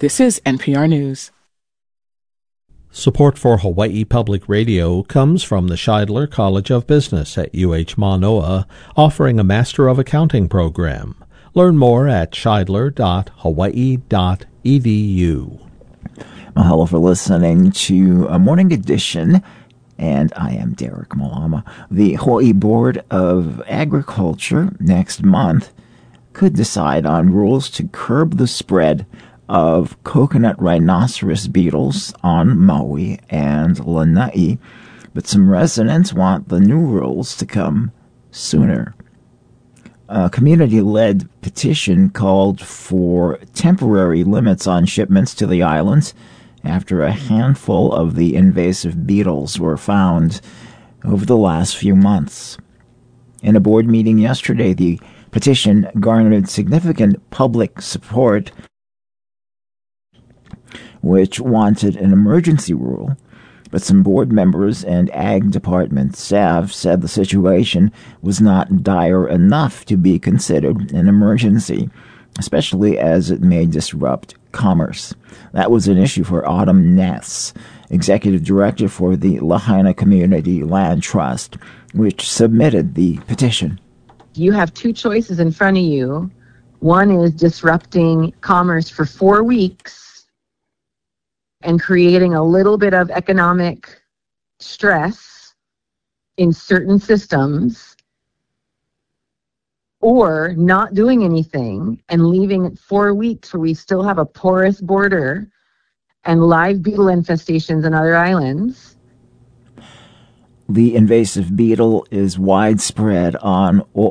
This is NPR News. Support for Hawaii Public Radio comes from the Scheidler College of Business at UH Manoa, offering a Master of Accounting program. Learn more at scheidler.hawaii.edu. Mahalo for listening to a Morning Edition, and I am Derek Malama. The Hawaii Board of Agriculture next month could decide on rules to curb the spread of coconut rhinoceros beetles on Maui and Lanai, but some residents want the new rules to come sooner. A community-led petition called for temporary limits on shipments to the islands after a handful of the invasive beetles were found over the last few months. In a board meeting yesterday, the petition garnered significant public support, which wanted an emergency rule, but some board members and Ag Department staff said the situation was not dire enough to be considered an emergency, especially as it may disrupt commerce. That was an issue for Autumn Ness, executive director for the Lahaina Community Land Trust, which submitted the petition. You have two choices in front of you. One is disrupting commerce for 4 weeks and creating a little bit of economic stress in certain systems, or not doing anything and leaving it 4 weeks where we still have a porous border and live beetle infestations in other islands. The invasive beetle is widespread on